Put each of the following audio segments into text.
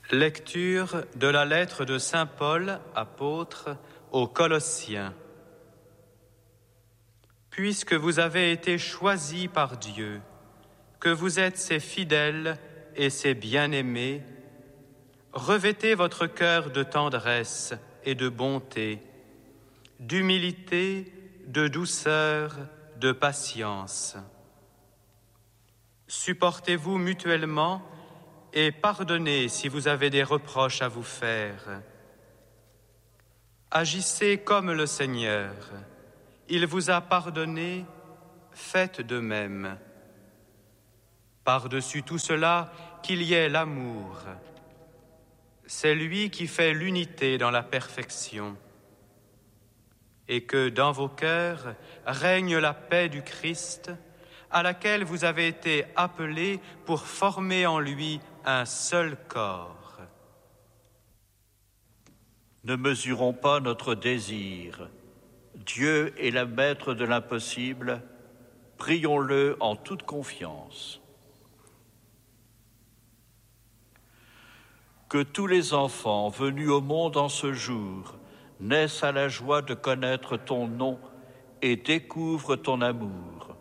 Lecture de la lettre de saint Paul, apôtre, aux Colossiens. Puisque vous avez été choisis par Dieu, que vous êtes ses fidèles et ses bien-aimés, revêtez votre cœur de tendresse et de bonté, d'humilité, de douceur, de patience. Supportez-vous mutuellement et pardonnez si vous avez des reproches à vous faire. Agissez comme le Seigneur. Il vous a pardonné, faites de même. Par-dessus tout cela, qu'il y ait l'amour. C'est lui qui fait l'unité dans la perfection. Et que dans vos cœurs règne la paix du Christ, à laquelle vous avez été appelés pour former en lui un seul corps. Ne mesurons pas notre désir. Dieu est le maître de l'impossible. Prions-le en toute confiance. Que tous les enfants venus au monde en ce jour naissent à la joie de connaître ton nom et découvrent ton amour.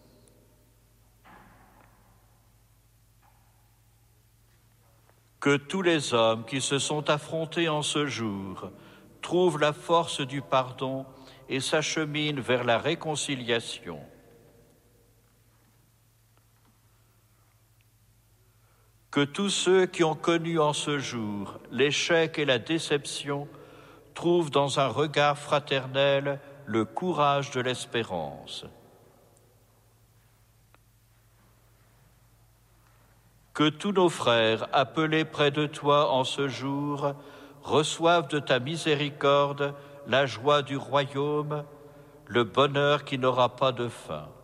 Que tous les hommes qui se sont affrontés en ce jour trouvent la force du pardon et s'acheminent vers la réconciliation. Que tous ceux qui ont connu en ce jour l'échec et la déception trouvent dans un regard fraternel le courage de l'espérance. Que tous nos frères appelés près de toi en ce jour reçoivent de ta miséricorde la joie du royaume, le bonheur qui n'aura pas de fin.